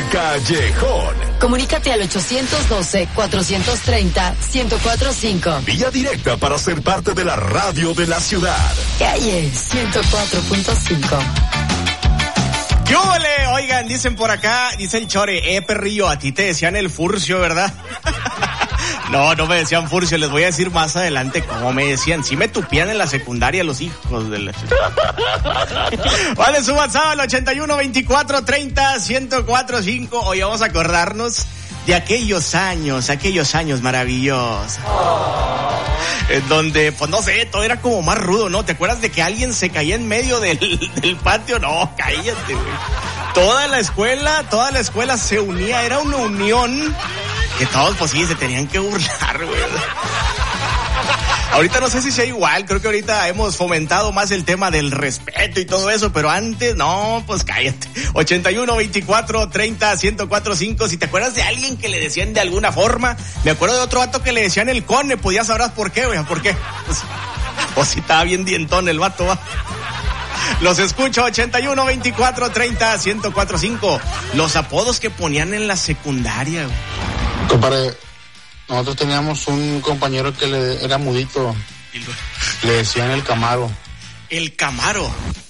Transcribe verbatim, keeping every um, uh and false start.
Callejón. Comunícate al ochocientos doce, cuatrocientos treinta, ciento cuatro punto cinco. Vía directa para ser parte de la radio de la ciudad. Calle ciento cuatro punto cinco. ¿Qué huele? Oigan, dicen por acá, dice el Chore, eh, perrillo, a ti te decían el furcio, ¿verdad? No, no me decían furcio, les voy a decir más adelante cómo me decían. Sí me tupían en la secundaria los hijos de la... Vale, su WhatsApp al ochenta y uno, veinticuatro, treinta, ciento cuatro punto cinco. Hoy vamos a acordarnos de aquellos años, aquellos años maravillosos. Oh. En donde, pues no sé, todo era como más rudo, ¿no? ¿Te acuerdas de que alguien se caía en medio del, del patio? No, cállate, güey. Toda la escuela, toda la escuela se unía, era una unión que todos, pues sí, se tenían que burlar, güey. Ahorita no sé si sea igual, creo que ahorita hemos fomentado más el tema del respeto y todo eso, pero antes, no, pues cállate. ochenta y uno, veinticuatro, treinta, ciento cuatro punto cinco. Si te acuerdas de alguien que le decían de alguna forma, me acuerdo de otro vato que le decían el cone, pues ya sabrás por qué, güey, ¿por qué? Pues, pues si estaba bien dientón el vato, va. Los escucho, ochenta y uno, veinticuatro, treinta, ciento cuatro punto cinco. Los apodos que ponían en la secundaria, güey. Compadre, nosotros teníamos un compañero que le era mudito. Le decían el Camaro. El Camaro.